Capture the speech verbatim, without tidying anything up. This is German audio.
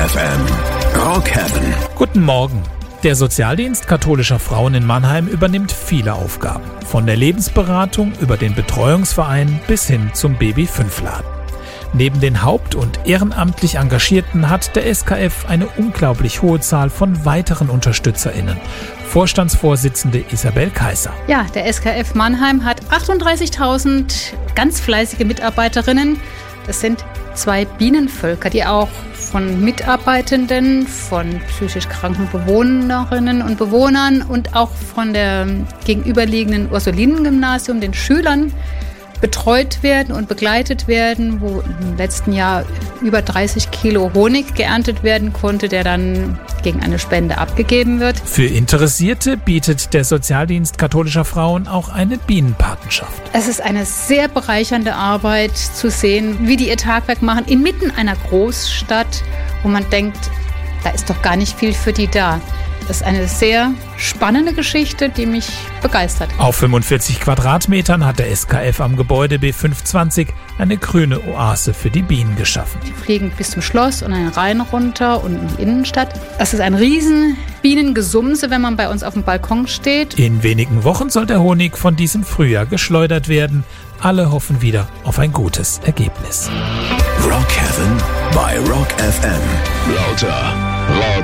F M. Rock Heaven. Guten Morgen. Der Sozialdienst katholischer Frauen in Mannheim übernimmt viele Aufgaben. Von der Lebensberatung über den Betreuungsverein bis hin zum Baby fünf Laden. Neben den haupt- und ehrenamtlich Engagierten hat der S K F eine unglaublich hohe Zahl von weiteren UnterstützerInnen. Vorstandsvorsitzende Isabel Kaiser. Ja, der S K F Mannheim hat achtunddreißigtausend ganz fleißige Mitarbeiterinnen. Das sind zwei Bienenvölker, die auch von Mitarbeitenden, von psychisch kranken Bewohnerinnen und Bewohnern und auch von der gegenüberliegenden Ursulinen-Gymnasium, den Schülern, betreut werden und begleitet werden, wo im letzten Jahr über dreißig Kilo Honig geerntet werden konnte, der dann gegen eine Spende abgegeben wird. Für Interessierte bietet der Sozialdienst katholischer Frauen auch eine Bienenpatenschaft. Es ist eine sehr bereichernde Arbeit zu sehen, wie die ihr Tagwerk machen, inmitten einer Großstadt, wo man denkt, da ist doch gar nicht viel für die da. Das ist eine sehr spannende Geschichte, die mich begeistert. Auf fünfundvierzig Quadratmetern hat der S K F am Gebäude B fünfundzwanzig eine grüne Oase für die Bienen geschaffen. Die fliegen bis zum Schloss und an den Rhein runter und in die Innenstadt. Das ist ein riesen Bienengesumse, wenn man bei uns auf dem Balkon steht. In wenigen Wochen soll der Honig von diesem Frühjahr geschleudert werden. Alle hoffen wieder auf ein gutes Ergebnis. Rock Heaven bei Rock F M. Lauter, laut.